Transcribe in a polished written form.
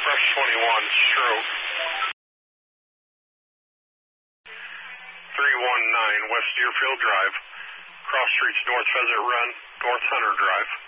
Express 21, stroke. 319 West Deerfield Drive. Cross streets North Pheasant Run, North Hunter Drive.